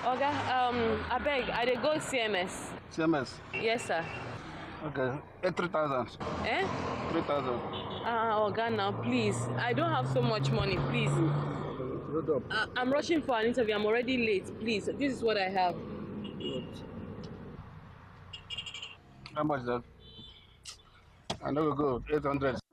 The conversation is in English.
Oga, I beg, I dey go CMS. CMS? Yes, sir. Okay. 3,000. Eh? 3,000. Oga, now please. I don't have so much money, please. Hold up. I'm rushing for an interview. I'm already late. Please, this is what I have. How much is that? I know we go 800.